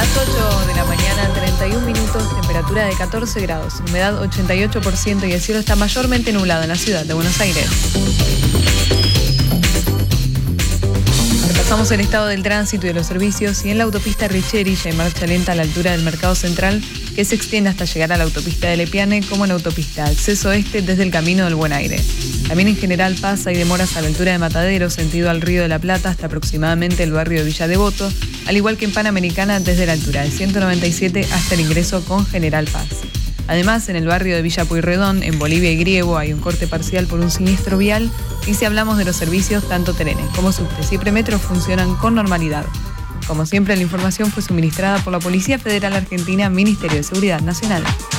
Las 8 de la mañana, 31 minutos, temperatura de 14 grados, humedad 88% y el cielo está mayormente nublado en la ciudad de Buenos Aires. Repasamos el estado del tránsito y de los servicios y en la autopista Richeri ya hay marcha lenta a la altura del Mercado Central que se extiende hasta llegar a la autopista de Lepiane como en la autopista Acceso Este desde el Camino del Buen Aire. También en General Paz hay demoras a la altura de Matadero, sentido al Río de la Plata hasta aproximadamente el barrio de Villa Devoto, al igual que en Panamericana desde la altura de 197 hasta el ingreso con General Paz. Además, en el barrio de Villa Pueyrredón, en Bolivia y Griego, hay un corte parcial por un siniestro vial y si hablamos de los servicios, tanto trenes como subtes y premetros funcionan con normalidad. Como siempre, la información fue suministrada por la Policía Federal Argentina, Ministerio de Seguridad Nacional.